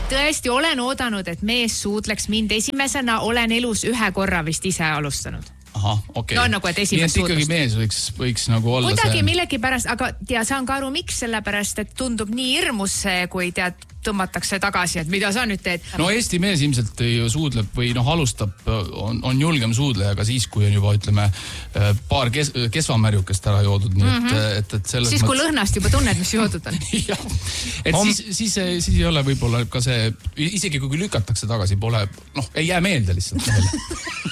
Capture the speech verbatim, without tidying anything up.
tõesti olen oodanud, et mees suudleks mind esimesena, olen elus ühe korra vist ise alustanud. Aha, okei. No nagu, et esimest suutlust. Nii et ikkagi mees võiks, võiks nagu olla Kuidagi see... millegi pärast, aga tea, saan ka aru, miks sellepärast, et tundub nii hirmus see, kui tead, tõmmatakse tagasi, et mida sa nüüd teed. No Eesti mees ilmselt ju suudleb või noh, alustab, on, on julgem suudleja, aga siis, kui on juba, ütleme, paar kes, kesvamärjukest ära joodud, nii et, mm-hmm. et, et selles siis, kui mõttes... lõhnast juba tunned, mis joodud on. jah, et on... siis, siis, siis ei ole võib-olla ka see, isegi kui lükatakse tagasi, pole, noh, ei jää meelde lihtsalt.